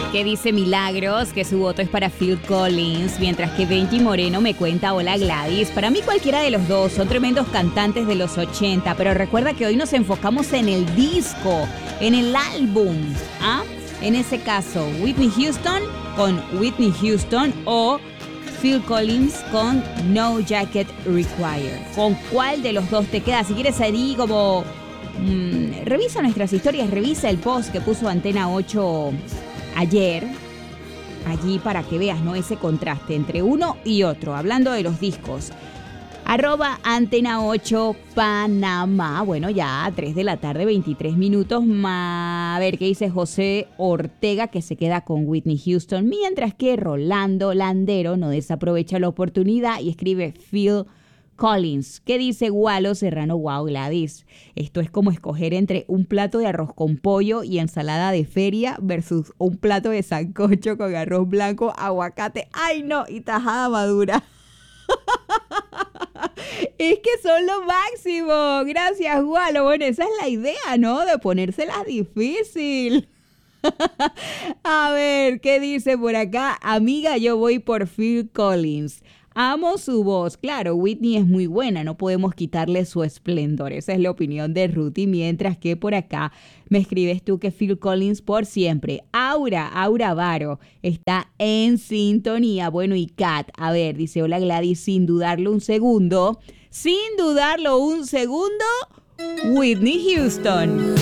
Que dice Milagros que su voto es para Phil Collins, mientras que Benji Moreno me cuenta: hola Gladys, para mí cualquiera de los dos, son tremendos cantantes de los 80, pero recuerda que hoy nos enfocamos en el disco, en el álbum, ¿ah? En ese caso, Whitney Houston con Whitney Houston o Phil Collins con No Jacket Required. ¿Con cuál de los dos te queda? Si quieres ahí como revisa nuestras historias, revisa el post que puso Antena 8 ayer, allí para que veas, ¿no?, ese contraste entre uno y otro, hablando de los discos. @Antena 8 Panamá. Bueno, ya 3 de la tarde, 23 minutos. A ver qué dice José Ortega, que se queda con Whitney Houston, mientras que Rolando Landero no desaprovecha la oportunidad y escribe Phil Collins. ¿Qué dice Walo Serrano? Wow, Gladys, esto es como escoger entre un plato de arroz con pollo y ensalada de feria versus un plato de sancocho con arroz blanco, aguacate, ay no, y tajada madura. Es que son lo máximo. Gracias, Walo. Bueno, esa es la idea, ¿no? De ponérselas difícil. A ver, ¿qué dice por acá? Amiga, yo voy por Phil Collins. Amo su voz. Claro, Whitney es muy buena, no podemos quitarle su esplendor. Esa es la opinión de Ruthie, mientras que por acá me escribes tú que Phil Collins por siempre. Aura Varo está en sintonía. Bueno, y Kat, a ver, dice: hola Gladys, sin dudarlo un segundo, Whitney Houston.